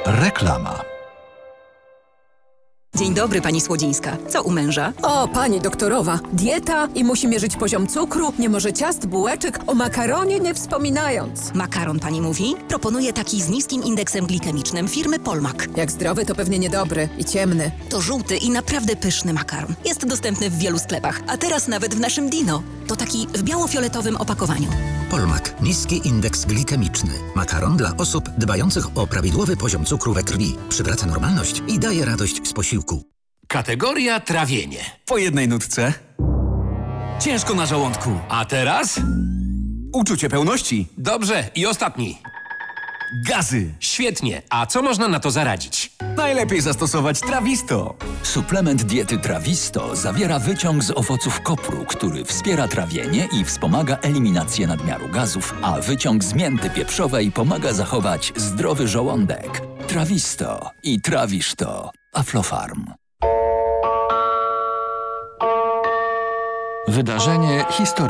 Reklama. Dzień dobry, pani Słodzińska. Co u męża? O, pani doktorowa. Dieta i musi mierzyć poziom cukru, nie może ciast, bułeczek, o makaronie nie wspominając. Makaron pani mówi? Proponuję taki z niskim indeksem glikemicznym firmy Polmak. Jak zdrowy, to pewnie niedobry i ciemny. To żółty i naprawdę pyszny makaron. Jest dostępny w wielu sklepach, a teraz nawet w naszym Dino. To taki w biało-fioletowym opakowaniu. Polmak. Niski indeks glikemiczny. Makaron dla osób dbających o prawidłowy poziom cukru we krwi. Przywraca normalność i daje radość z posiłku. Kategoria trawienie. Po jednej nutce. Ciężko na żołądku. A teraz? Uczucie pełności. Dobrze, i ostatni. Gazy. Świetnie. A co można na to zaradzić? Najlepiej zastosować Trawisto. Suplement diety Trawisto zawiera wyciąg z owoców kopru, który wspiera trawienie i wspomaga eliminację nadmiaru gazów, a wyciąg z mięty pieprzowej pomaga zachować zdrowy żołądek. Trawisto i trawisz to. Aflofarm. Wydarzenie historyczne.